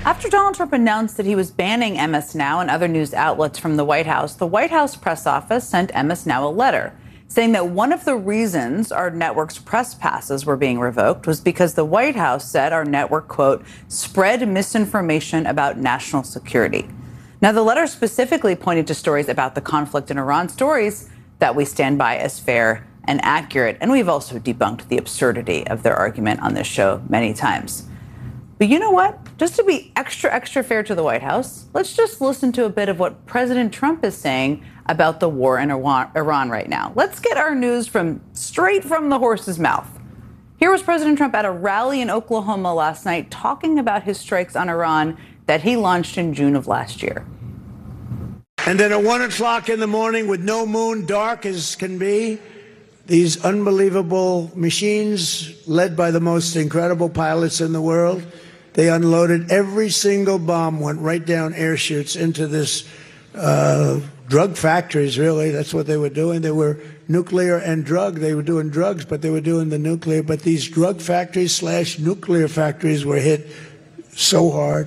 After Donald Trump announced that he was banning MS Now and other news outlets from the White House press office sent MS Now a letter saying that one of the reasons our network's press passes were being revoked was because the White House said our network, quote, spread misinformation about national security. Now, the letter specifically pointed to stories about the conflict in Iran, stories that we stand by as fair and accurate. And we've also debunked the absurdity of their argument on this show many times. But you know what? Just to be extra fair to the White House, let's just listen to a bit of what President Trump is saying about the war in Iran right now. Let's get our news straight from the horse's mouth. Here was President Trump at a rally in Oklahoma last night talking about his strikes on Iran that he launched in June of last year. And then at 1 o'clock in the morning, with no moon, dark as can be, these unbelievable machines led by the most incredible pilots in the world, they unloaded every single bomb, went right down air chutes into this drug factories, really. That's what they were doing. They were nuclear and drug. They were doing drugs, but they were doing the nuclear. But these drug factories / nuclear factories were hit so hard.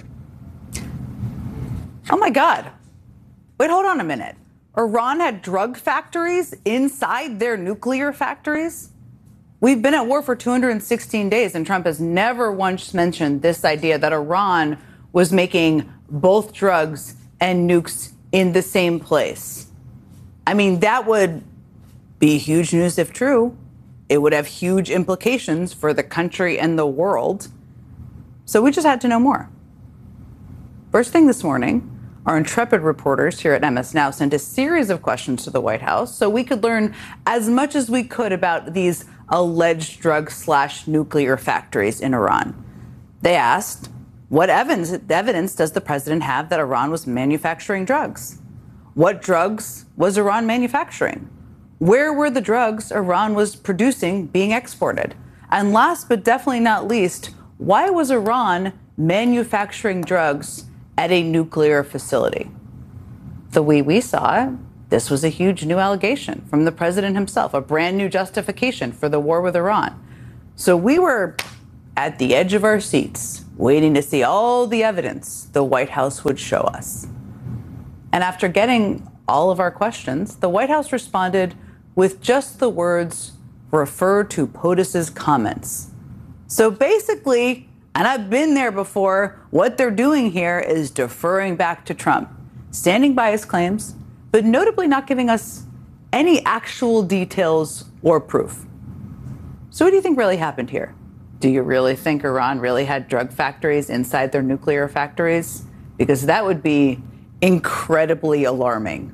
Oh, my God. Wait, hold on a minute. Iran had drug factories inside their nuclear factories? We've been at war for 216 days, and Trump has never once mentioned this idea that Iran was making both drugs and nukes in the same place. I mean, that would be huge news if true. It would have huge implications for the country and the world. So we just had to know more. First thing this morning, our intrepid reporters here at MS Now sent a series of questions to the White House so we could learn as much as we could about these alleged drug / nuclear factories in Iran. They asked, what evidence does the president have that Iran was manufacturing drugs? What drugs was Iran manufacturing? Where were the drugs Iran was producing being exported? And last but definitely not least, why was Iran manufacturing drugs at a nuclear facility? The way we saw it, this was a huge new allegation from the president himself, a brand new justification for the war with Iran. So we were at the edge of our seats, waiting to see all the evidence the White House would show us. And after getting all of our questions, the White House responded with just the words, refer to POTUS's comments. So basically, and I've been there before, what they're doing here is deferring back to Trump, standing by his claims, but notably not giving us any actual details or proof. So what do you think really happened here? Do you really think Iran really had drug factories inside their nuclear factories? Because that would be incredibly alarming.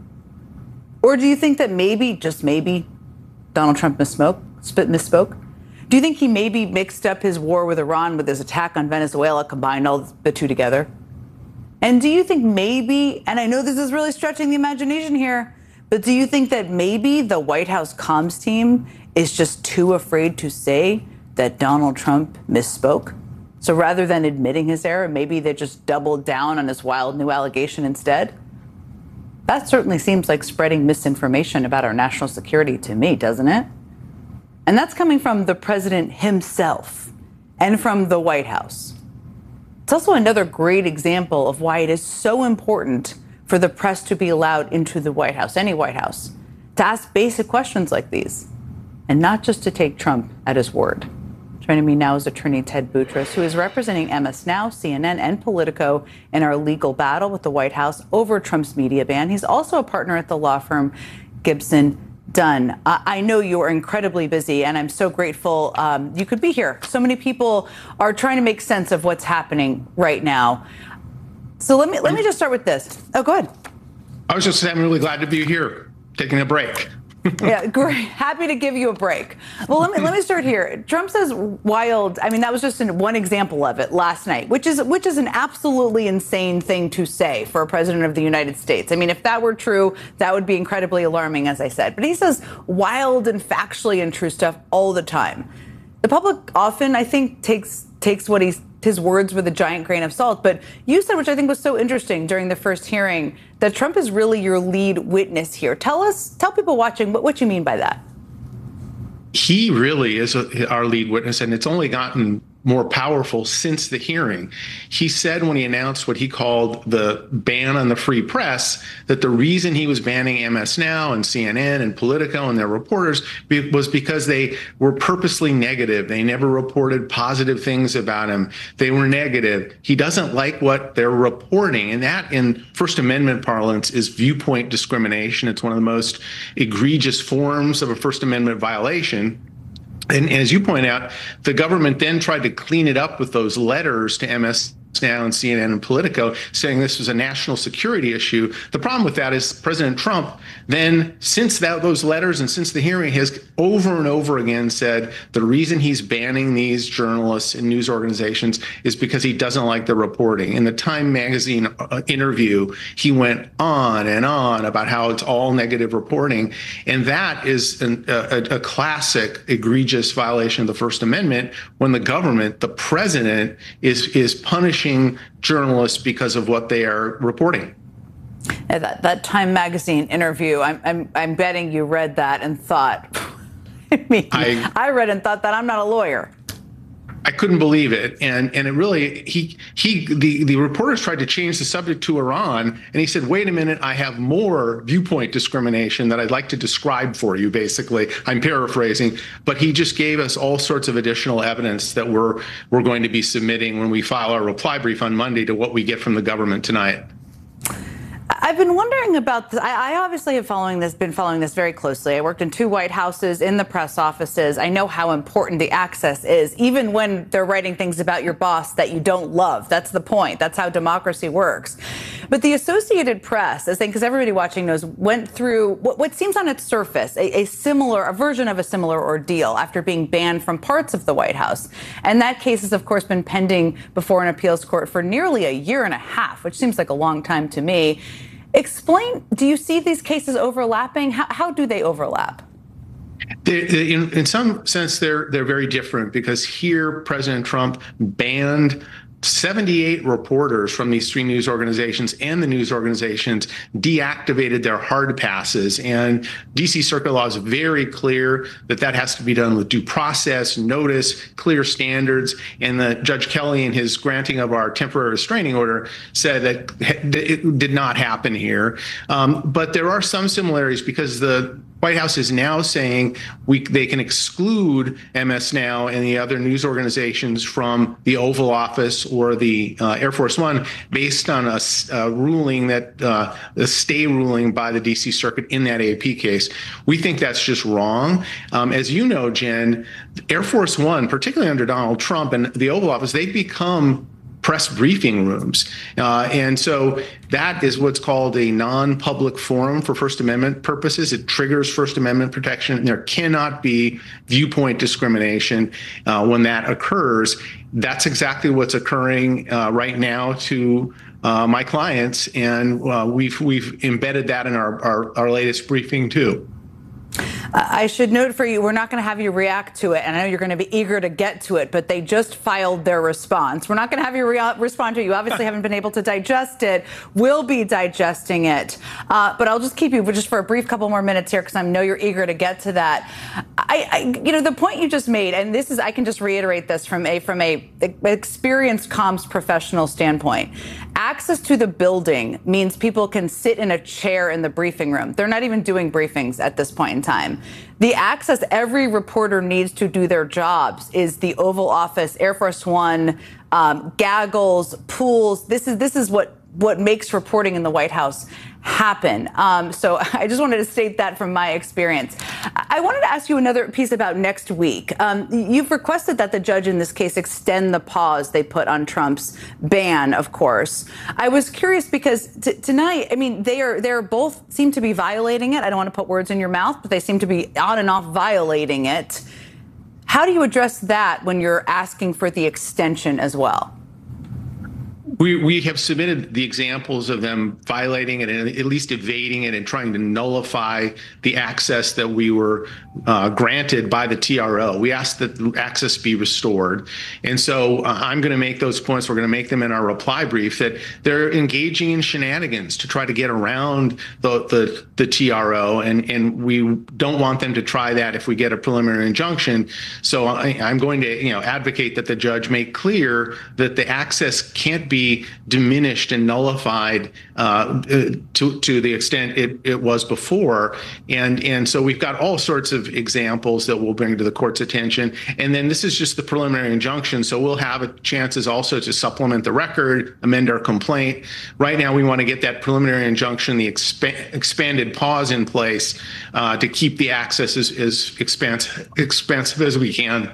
Or do you think that maybe, just maybe, Donald Trump misspoke? Do you think he maybe mixed up his war with Iran with his attack on Venezuela, combined all the two together? And do you think maybe, and I know this is really stretching the imagination here, but do you think that maybe the White House comms team is just too afraid to say that Donald Trump misspoke? So rather than admitting his error, maybe they just doubled down on his wild new allegation instead? That certainly seems like spreading misinformation about our national security to me, doesn't it? And that's coming from the president himself and from the White House. It's also another great example of why it is so important for the press to be allowed into the White House, any White House, to ask basic questions like these, and not just to take Trump at his word. Joining me now is attorney Ted Boutrous, who is representing MS Now, CNN, and Politico in our legal battle with the White House over Trump's media ban. He's also a partner at the law firm Gibson Dunn. I know you are incredibly busy, and I'm so grateful you could be here. So many people are trying to make sense of what's happening right now. So let me just start with this. Oh, go ahead. I was just saying I'm really glad to be here, taking a break. Yeah, great. Happy to give you a break. Well, let me start here. Trump says wild. I mean, that was just one example of it last night, which is an absolutely insane thing to say for a president of the United States. I mean, if that were true, that would be incredibly alarming, as I said. But he says wild and factually untrue stuff all the time. The public often, I think, takes what his words with a giant grain of salt. But you said, which I think was so interesting during the first hearing, that Trump is really your lead witness here. Tell people watching what you mean by that. He really is our lead witness, and it's only gotten more powerful since the hearing. He said when he announced what he called the ban on the free press that the reason he was banning MS Now and CNN and Politico and their reporters was because they were purposely negative. They never reported positive things about him. They were negative. He doesn't like what they're reporting. And that, in First Amendment parlance, is viewpoint discrimination. It's one of the most egregious forms of a First Amendment violation. And as you point out, the government then tried to clean it up with those letters to MS Now and CNN and Politico saying this was a national security issue. The problem with that is President Trump then, since those letters and since the hearing, has over and over again said the reason he's banning these journalists and news organizations is because he doesn't like the reporting. In the Time magazine interview, he went on and on about how it's all negative reporting. And that is a classic egregious violation of the First Amendment when the government, the president, is punishing journalists because of what they are reporting. That Time magazine interview, I'm betting you read that and thought, I read and thought that I'm not a lawyer. I couldn't believe it. And it really, the reporters tried to change the subject to Iran. And he said, wait a minute, I have more viewpoint discrimination that I'd like to describe for you, basically. I'm paraphrasing. But he just gave us all sorts of additional evidence that we're going to be submitting when we file our reply brief on Monday to what we get from the government tonight. I've been wondering about this. I obviously have been following this very closely. I worked in 2 White Houses, in the press offices. I know how important the access is, even when they're writing things about your boss that you don't love. That's the point. That's how democracy works. But the Associated Press, I think, because everybody watching knows, went through what seems on its surface a version of a similar ordeal after being banned from parts of the White House. And that case has, of course, been pending before an appeals court for nearly a year and a half, which seems like a long time to me. Explain, do you see these cases overlapping? How do they overlap? In some sense, they're very different because here President Trump banned 78 reporters from these 3 news organizations, and the news organizations deactivated their hard passes. And DC Circuit law is very clear that has to be done with due process, notice, clear standards. And Judge Kelly, in his granting of our temporary restraining order, said that it did not happen here. But there are some similarities because the White House is now saying they can exclude MS Now and the other news organizations from the Oval Office or the Air Force One based on a ruling a stay ruling by the DC Circuit in that AP case. We think that's just wrong. As you know, Jen, Air Force One, particularly under Donald Trump and the Oval Office, they've become press briefing rooms. And so that is what's called a non-public forum for First Amendment purposes. It triggers First Amendment protection. And there cannot be viewpoint discrimination when that occurs. That's exactly what's occurring right now to my clients. And we've embedded that in our latest briefing, too. I should note for you, we're not going to have you react to it, and I know you're going to be eager to get to it, but they just filed their response. We're not going to have you respond to it. You obviously haven't been able to digest it. We'll be digesting it. But I'll just keep you just for a brief couple more minutes here because I know you're eager to get to that. The point you just made, and this is, I can just reiterate this from a experienced comms professional standpoint. Access to the building means people can sit in a chair in the briefing room. They're not even doing briefings at this point in time. The access every reporter needs to do their jobs is the Oval Office, Air Force One, gaggles, pools. This is what makes reporting in the White House happen. So I just wanted to state that from my experience. I wanted to ask you another piece about next week. You've requested that the judge in this case extend the pause they put on Trump's ban, of course. I was curious because tonight, I mean, they're both seem to be violating it. I don't want to put words in your mouth, but they seem to be on and off violating it. How do you address that when you're asking for the extension as well? We have submitted the examples of them violating it and at least evading it and trying to nullify the access that we were granted by the TRO. We asked that access be restored. And so I'm going to make those points. We're going to make them in our reply brief that they're engaging in shenanigans to try to get around the TRO. And we don't want them to try that if we get a preliminary injunction. So I'm going to advocate that the judge make clear that the access can't be diminished and nullified to the extent it was before. And so we've got all sorts of examples that we'll bring to the court's attention. And then this is just the preliminary injunction. So we'll have chances also to supplement the record, amend our complaint. Right now, we want to get that preliminary injunction, the expanded pause in place to keep the access as expansive as we can.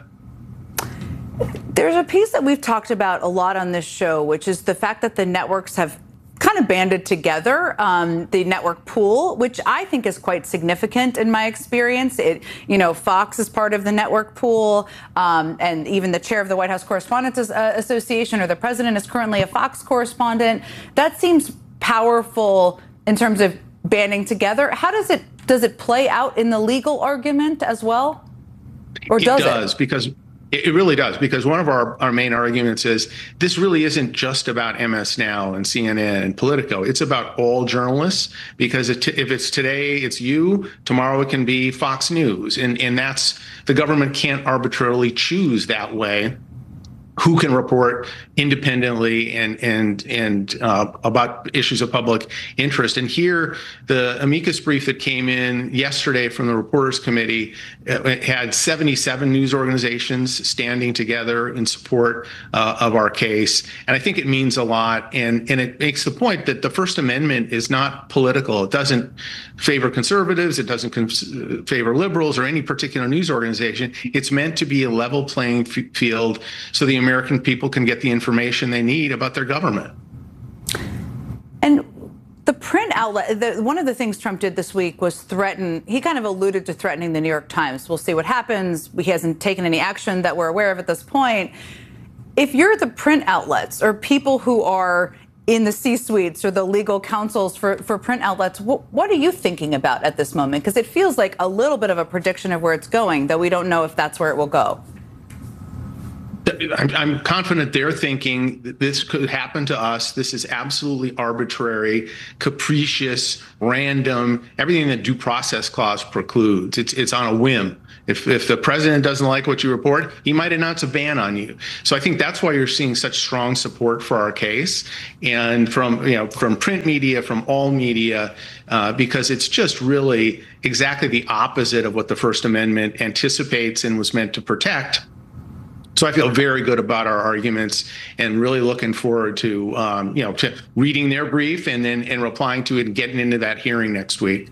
There's a piece that we've talked about a lot on this show, which is the fact that the networks have kind of banded together, the network pool, which I think is quite significant in my experience. Fox is part of the network pool, and even the chair of the White House Correspondents Association, or the president, is currently a Fox correspondent. That seems powerful in terms of banding together. How does it play out in the legal argument as well? Or does it? It does, because it really does, because one of our main arguments is this really isn't just about MS Now and CNN and Politico. It's about all journalists, because if it's today, it's you, tomorrow it can be Fox News. And that's, the government can't arbitrarily choose that way who can report independently and about issues of public interest. And here, the amicus brief that came in yesterday from the Reporters Committee had 77 news organizations standing together in support of our case. And I think it means a lot. And it makes the point that the First Amendment is not political. It doesn't favor conservatives. It doesn't favor liberals or any particular news organization. It's meant to be a level playing field so the American people can get the information they need about their government. And the print outlet, one of the things Trump did this week was threaten, he kind of alluded to threatening the New York Times. We'll see what happens. He hasn't taken any action that we're aware of at this point. If you're the print outlets or people who are in the C-suites or the legal counsels for print outlets, what are you thinking about at this moment? Because it feels like a little bit of a prediction of where it's going, though we don't know if that's where it will go. I'm confident they're thinking that this could happen to us. This is absolutely arbitrary, capricious, random, everything that due process clause precludes. It's on a whim. If the president doesn't like what you report, he might announce a ban on you. So I think that's why you're seeing such strong support for our case, and from print media, from all media, because it's just really exactly the opposite of what the First Amendment anticipates and was meant to protect. So I feel very good about our arguments and really looking forward to to reading their brief and replying to it and getting into that hearing next week.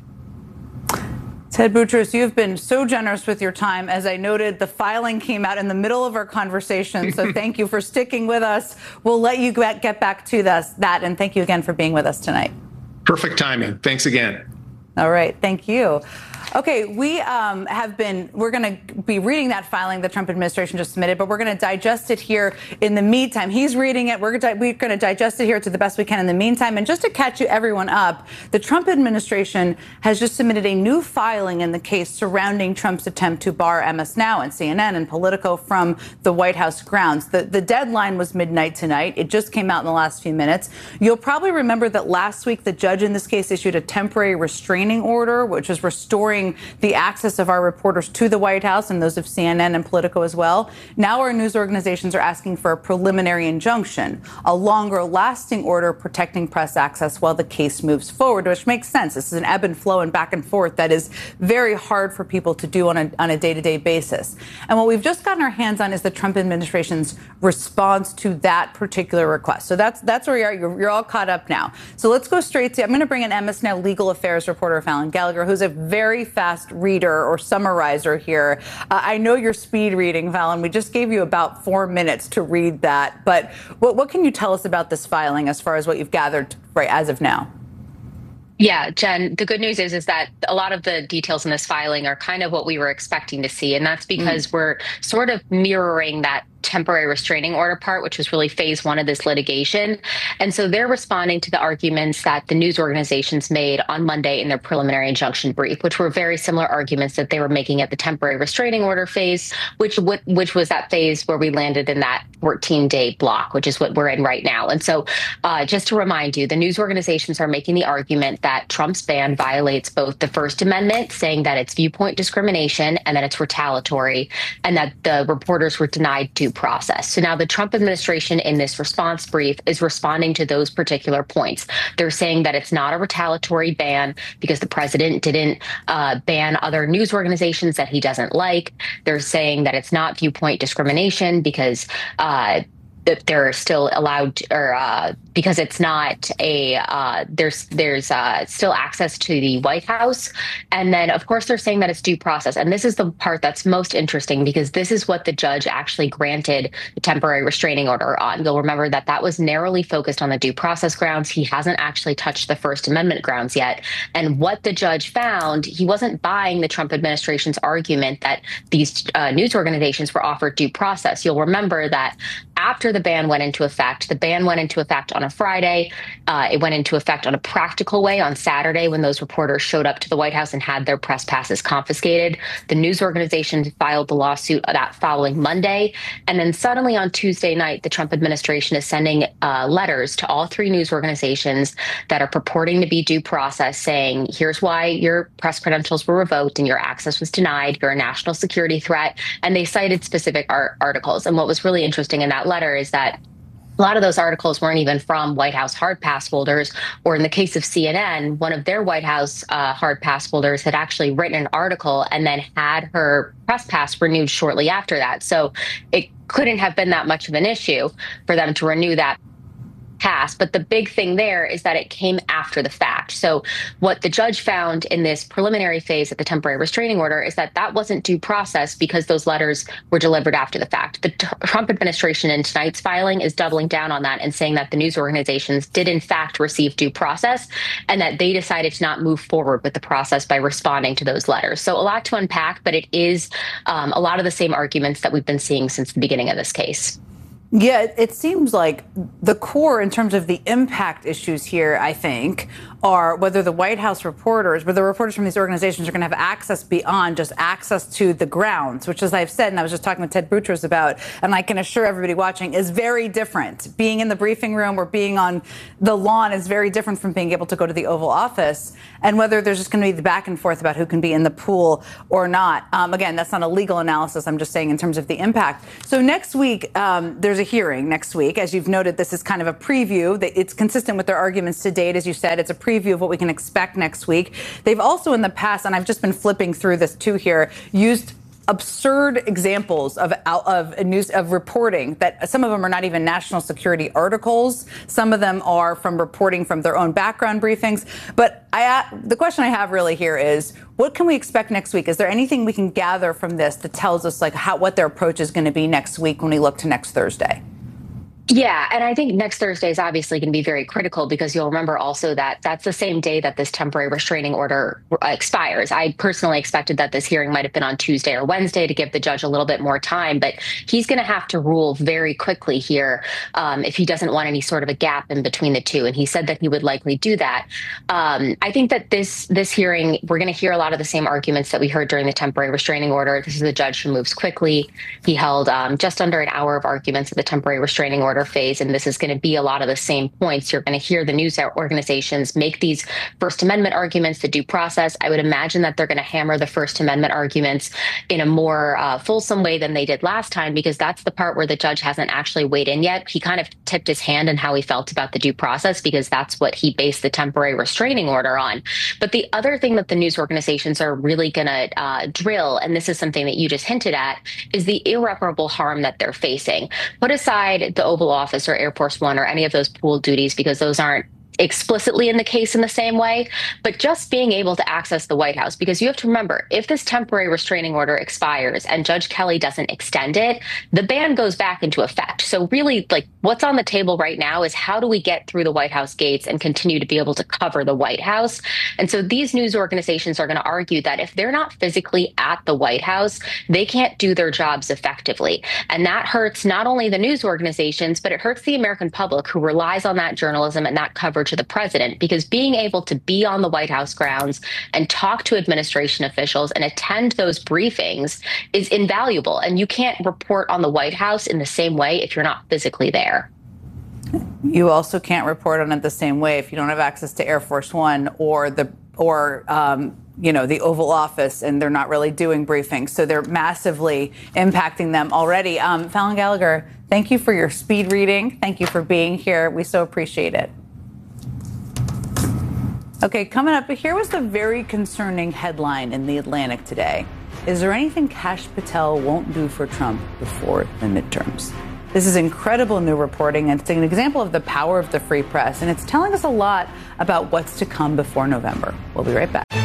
Ted Boutrous, you have been so generous with your time. As I noted, the filing came out in the middle of our conversation, so thank you for sticking with us. We'll let you get back to that, and thank you again for being with us tonight. Perfect timing. Thanks again. All right. Thank you. Okay, we're going to be reading that filing the Trump administration just submitted, but we're going to digest it here in the meantime. He's reading it. We're going to digest it here to the best we can in the meantime. And just to catch everyone up, the Trump administration has just submitted a new filing in the case surrounding Trump's attempt to bar MS Now and CNN and Politico from the White House grounds. The deadline was midnight tonight. It just came out in the last few minutes. You'll probably remember that last week the judge in this case issued a temporary restraining order, which is restoring the access of our reporters to the White House and those of CNN and Politico as well. Now our news organizations are asking for a preliminary injunction, a longer lasting order protecting press access while the case moves forward, which makes sense. This is an ebb and flow and back and forth that is very hard for people to do on a day-to-day basis. And what we've just gotten our hands on is the Trump administration's response to that particular request. So that's where you are. You're all caught up now. So let's go straight to, I'm going to bring in MS Now legal affairs reporter Fallon Gallagher, who's a very fast reader or summarizer here. I know you're speed reading, Fallon. We just gave you about 4 minutes to read that. But what can you tell us about this filing as far as what you've gathered right as of now? Yeah, Jen, the good news is that a lot of the details in this filing are kind of what we were expecting to see. And that's because we're sort of mirroring that temporary restraining order part, which was really phase one of this litigation. And so they're responding to the arguments that the news organizations made on Monday in their preliminary injunction brief, which were very similar arguments that they were making at the temporary restraining order phase, which was that phase where we landed in that 14-day block, which is what we're in right now. And so just to remind you, the news organizations are making the argument that Trump's ban violates both the First Amendment, saying that it's viewpoint discrimination and that it's retaliatory, and that the reporters were denied due process. So now the Trump administration in this response brief is responding to those particular points. They're saying that it's not a retaliatory ban because the president didn't ban other news organizations that he doesn't like. They're saying that it's not viewpoint discrimination because that they're still allowed, or because it's not there's still access to the White House. And then, of course, they're saying that it's due process. And this is the part that's most interesting, because this is what the judge actually granted the temporary restraining order on. You'll remember that that was narrowly focused on the due process grounds. He hasn't actually touched the First Amendment grounds yet. And what the judge found, he wasn't buying the Trump administration's argument that these news organizations were offered due process. You'll remember that after the ban went into effect on a Friday. It went into effect on a practical way on Saturday when those reporters showed up to the White House and had their press passes confiscated. The news organization filed the lawsuit that following Monday. And then suddenly on Tuesday night, the Trump administration is sending letters to all three news organizations that are purporting to be due process, saying, here's why your press credentials were revoked and your access was denied. You're a national security threat. And they cited specific articles. And what was really interesting in that letter is that a lot of those articles weren't even from White House hard pass holders, or in the case of CNN, one of their White House hard pass holders had actually written an article and then had her press pass renewed shortly after that. So it couldn't have been that much of an issue for them to renew that pass. But the big thing there is that it came after the fact. So what the judge found in this preliminary phase of the temporary restraining order is that that wasn't due process because those letters were delivered after the fact. The Trump administration in tonight's filing is doubling down on that and saying that the news organizations did in fact receive due process and that they decided to not move forward with the process by responding to those letters. So a lot to unpack, but it is a lot of the same arguments that we've been seeing since the beginning of this case. Yeah, it seems like the core in terms of the impact issues here, I think, are whether the White House reporters, whether the reporters from these organizations are going to have access beyond just access to the grounds, which, as I've said, and I was just talking with Ted Boutros about, and I can assure everybody watching, is very different. Being in the briefing room or being on the lawn is very different from being able to go to the Oval Office, and whether there's just going to be the back and forth about who can be in the pool or not. Again, that's not a legal analysis. I'm just saying in terms of the impact. So next week, there's a hearing next week. As you've noted, this is kind of a preview. It's consistent with their arguments to date. As you said, it's a preview of what we can expect next week. They've also in the past, and I've just been flipping through this too here, used absurd examples of reporting that some of them are not even national security articles. Some of them are from reporting from their own background briefings. But the question I have really here is, what can we expect next week? Is there anything we can gather from this that tells us what their approach is going to be next week when we look to next Thursday? Yeah, and I think next Thursday is obviously going to be very critical because you'll remember also that that's the same day that this temporary restraining order expires. I personally expected that this hearing might have been on Tuesday or Wednesday to give the judge a little bit more time, but he's going to have to rule very quickly here if he doesn't want any sort of a gap in between the two. And he said that he would likely do that. I think that this hearing, we're going to hear a lot of the same arguments that we heard during the temporary restraining order. This is a judge who moves quickly. He held just under an hour of arguments at the temporary restraining order phase, and this is going to be a lot of the same points. You're going to hear the news organizations make these First Amendment arguments, the due process. I would imagine that they're going to hammer the First Amendment arguments in a more fulsome way than they did last time, because that's the part where the judge hasn't actually weighed in yet. He kind of tipped his hand in how he felt about the due process because that's what he based the temporary restraining order on. But the other thing that the news organizations are really going to drill, and this is something that you just hinted at, is the irreparable harm that they're facing. Put aside the Oval Office or Air Force One or any of those pool duties, because those aren't explicitly in the case in the same way, but just being able to access the White House, because you have to remember, if this temporary restraining order expires and Judge Kelly doesn't extend it, the ban goes back into effect. So really, like, what's on the table right now is how do we get through the White House gates and continue to be able to cover the White House? And so these news organizations are going to argue that if they're not physically at the White House, they can't do their jobs effectively. And that hurts not only the news organizations, but it hurts the American public who relies on that journalism and that coverage to the president, because being able to be on the White House grounds and talk to administration officials and attend those briefings is invaluable. And you can't report on the White House in the same way if you're not physically there. You also can't report on it the same way if you don't have access to Air Force One or the Oval Office, and they're not really doing briefings. So they're massively impacting them already. Fallon Gallagher, thank you for your speed reading. Thank you for being here. We so appreciate it. Okay, coming up, here was the very concerning headline in The Atlantic today. Is there anything Kash Patel won't do for Trump before the midterms? This is incredible new reporting, and it's an example of the power of the free press, and it's telling us a lot about what's to come before November. We'll be right back.